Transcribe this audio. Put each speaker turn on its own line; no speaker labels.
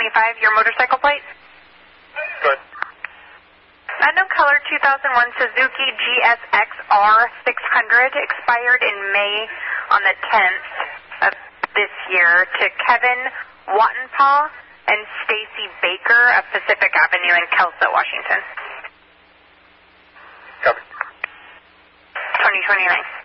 2025, your motorcycle plate?
Good.
Unknown color 2001 Suzuki GSX-R 600 expired in May on the 10th of this year to Kevin Wattenpaw and Stacy Baker of Pacific Avenue in Kelso, Washington.
Copy.
2029.